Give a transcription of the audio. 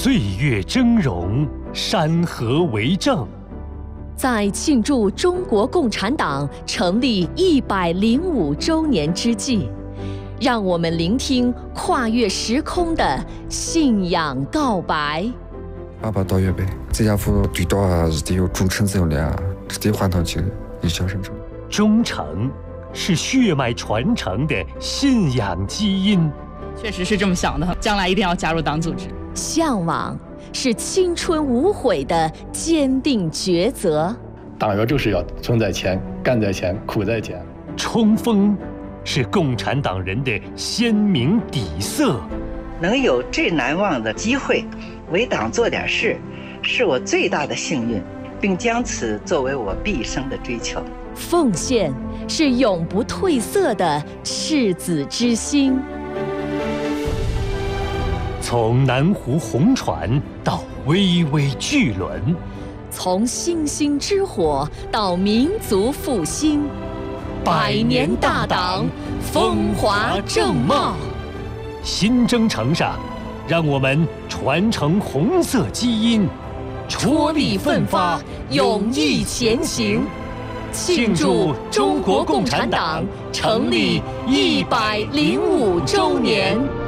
岁月峥嵘，山河为证。 在庆祝中国共产党成立105周年之际，让我们聆聽跨越時空的信仰告白。 88到月杯，這家伙對到啊，是得有忠誠之類啊，是得換到起以小生成。 忠誠是血脈傳承的信仰基因。 確實是這麼想的，將來一定要加入黨組織。 向往是青春無悔的堅定抉擇。 黨員就是要衝在前，幹在前，苦在前。 衝鋒是共產黨人的鮮明底色。 能有最難忘的機會為黨做點事，是我最大的幸運，並將此作為我畢生的追求。 奉獻是永不褪色的赤子之心。 從南湖紅船到巍巍巨輪， 從星星之火到民族復興，100年大黨，風華正茂。 新征程上，讓我們傳承紅色基因， 踔厲奮發，勇毅前行，慶祝中國共產黨成立105周年。